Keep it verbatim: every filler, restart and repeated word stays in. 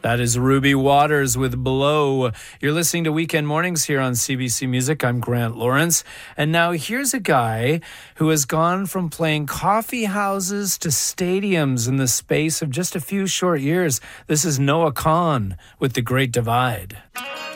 That is Ruby Waters with Blow. You're listening to Weekend Mornings here on C B C Music. I'm Grant Lawrence. And now here's a guy who has gone from playing coffee houses to stadiums in the space of just a few short years. This is Noah Kahan with The Great Divide.